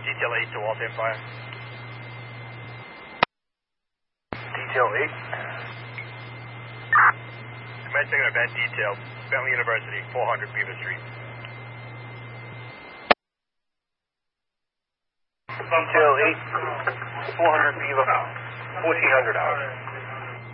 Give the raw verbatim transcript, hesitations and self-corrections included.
Detail eight to Waltham Fire. Detail eight. Commencing an event detail, Bentley University, four hundred Beaver Street. Detail eight, four hundred Beaver, fourteen hundred hours.